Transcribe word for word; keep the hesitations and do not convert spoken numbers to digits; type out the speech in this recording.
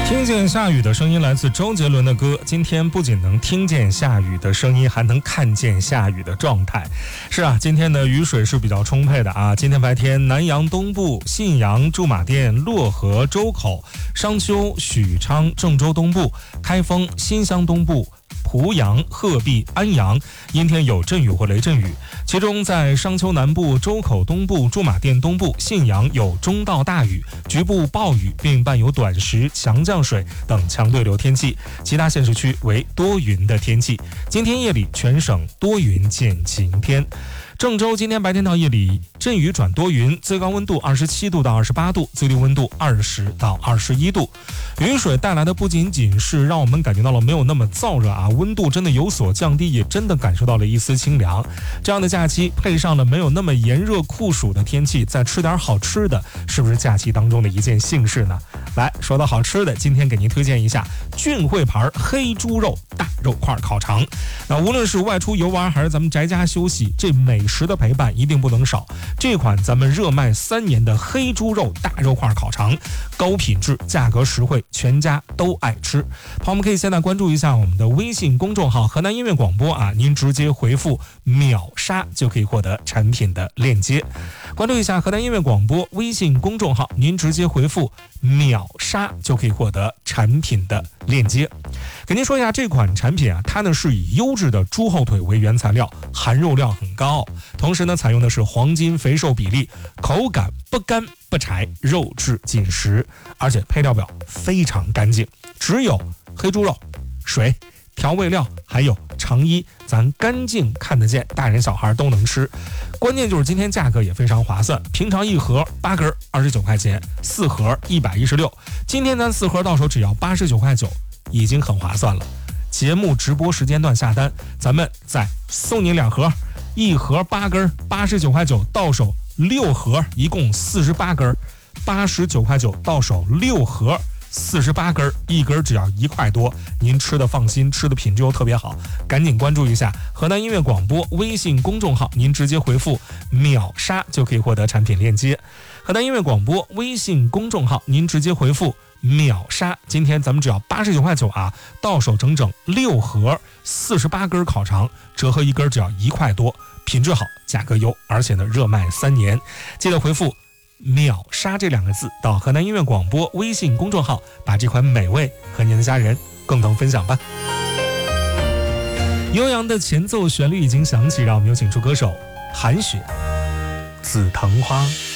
听见下雨的声音来自周杰伦的歌。今天不仅能听见下雨的声音，还能看见下雨的状态。是啊，今天的雨水是比较充沛的啊。今天白天，南阳东部、信阳、驻马店、漯河、周口、商丘、许昌、郑州东部、开封、新乡东部、濮阳、鹤壁、安阳阴天有阵雨或雷阵雨，其中在商丘南部、周口东部、驻马店东部、信阳有中到大雨，局部暴雨，并伴有短时强降水等强对流天气。其他县市区为多云的天气。今天夜里全省多云见晴天。郑州今天白天到夜里阵雨转多云，最高温度二十七度到二十八度，最低温度二十到二十一度。雨水带来的不仅仅是让我们感觉到了没有那么燥热啊，温度真的有所降低，也真的感受到了一丝清凉。这样的假期配上了没有那么炎热酷暑的天气，再吃点好吃的，是不是假期当中的一件幸事呢？来说到好吃的，今天给您推荐一下俊汇牌黑猪肉大肉块烤肠。那无论是外出游玩还是咱们宅家休息，这美食的陪伴一定不能少。这款咱们热卖三年的黑猪肉大肉块烤肠，高品质，价格实惠，全家都爱吃。好，我们可以现在关注一下我们的微信公众号河南音乐广播啊，您直接回复秒杀就可以获得产品的链接。关注一下河南音乐广播微信公众号，您直接回复秒杀就可以获得产品的链接。给您说一下这款产品啊，它呢是以优质的猪后腿为原材料，含肉量很高，同时呢采用的是黄金肥瘦比例，口感不干不柴，肉质紧实，而且配料表非常干净，只有黑猪肉、水、调味料还有肠衣，咱干净看得见，大人小孩都能吃。关键就是今天价格也非常划算，平常一盒八根二十九块钱，四盒一百一十六，今天咱四盒到手只要八十九块九，已经很划算了。节目直播时间段下单，咱们再送您两盒，一盒八根八十九块九，到手六盒，一共四十八根，八十九块九到手六盒。四十八根，一根只要一块多，您吃的放心，吃的品质又特别好，赶紧关注一下河南音乐广播微信公众号，您直接回复秒杀就可以获得产品链接。河南音乐广播微信公众号，您直接回复秒杀，今天咱们只要八十九块九啊，到手整整六盒四十八根烤肠，折合一根只要一块多，品质好，价格优，而且呢热卖三年，记得回复秒杀这两个字到河南音乐广播微信公众号，把这款美味和您的家人共同分享吧。悠扬的前奏旋律已经响起，让我们有请出歌手韩雪《紫藤花》。